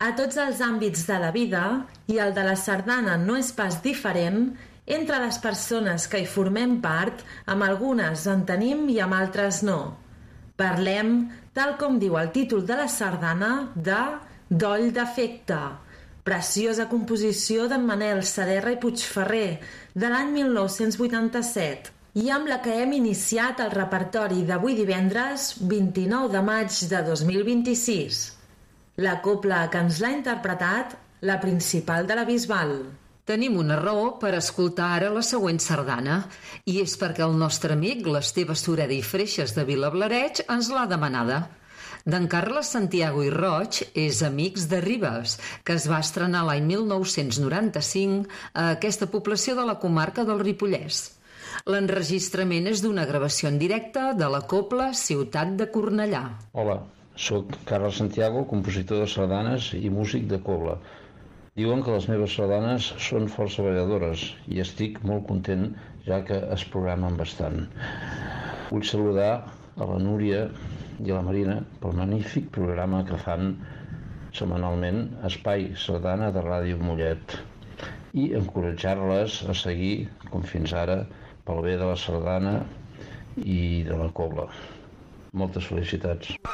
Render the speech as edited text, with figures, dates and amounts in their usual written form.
a tots els àmbits de la vida, i el de la sardana no és pas diferent, entre les persones que hi formem part, amb algunes en tenim i amb altres no. Parlem, tal com diu el títol de la sardana, de Doll d'afecte, preciosa composició d'en Manel Saderra i Puigferrer, de l'any 1987, i amb la que hem iniciat el repertori d'avui divendres, 29 de maig de 2026. La cobla que ens l'ha interpretat, la Principal de la Bisbal. Tenim una raó per escoltar ara la següent sardana, i és perquè el nostre amic, l'Esteve Sureda i Freixes de Vilablareig, ens l'ha demanada. D'en Carles Santiago i Roig és Amics de Ribes, que es va estrenar l'any 1995 a aquesta població de la comarca del Ripollès. L'enregistrament és d'una gravació en directe de la cobla Ciutat de Cornellà. Hola, sóc Carles Santiago, compositor de sardanes i músic de cobla. Diuen que les meves sardanes són força balladores i estic molt content ja que es programen bastant. Vull saludar a la Núria i a la Marina pel magnífic programa que fan setmanalment Espai Sardana de Ràdio Mollet i encoratjar-les a seguir, com fins ara, pel bé de la sardana i de la cobla. Moltes felicitats.